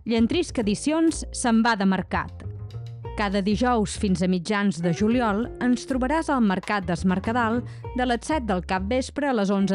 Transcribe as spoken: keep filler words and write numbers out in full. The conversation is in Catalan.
Llentrisc Edicions se'n va de mercat. Cada dijous fins a mitjans de juliol ens trobaràs al Mercat d'Es Mercadal de les set del capvespre a les onze